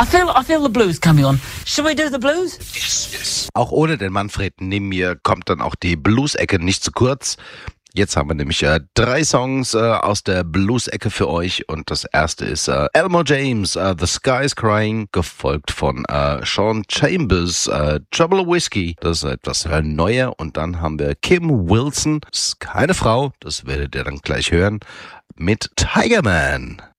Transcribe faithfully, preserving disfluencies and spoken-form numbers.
I feel, I feel the blues coming on. Shall we do the blues? Yes, yes. Auch ohne den Manfred neben mir kommt dann auch die Blues-Ecke nicht zu kurz. Jetzt haben wir nämlich äh, drei Songs äh, aus der Blues-Ecke für euch und das erste ist äh, Elmore James, äh, The Sky is Crying, gefolgt von äh, Sean Chambers, äh, Trouble of Whiskey, das ist etwas äh, neuer, und dann haben wir Kim Wilson, ist keine Frau, das werdet ihr dann gleich hören, mit Tiger Man.